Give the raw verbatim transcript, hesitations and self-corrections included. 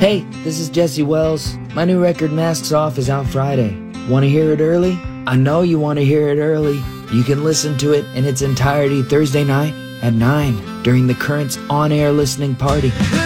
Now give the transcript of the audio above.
Hey, this is Jesse Wells. My new record, Masks Off, is out Friday. Want to hear it early? I know you want to hear it early. You can listen to it in its entirety Thursday night at nine during the Currents on-air listening party.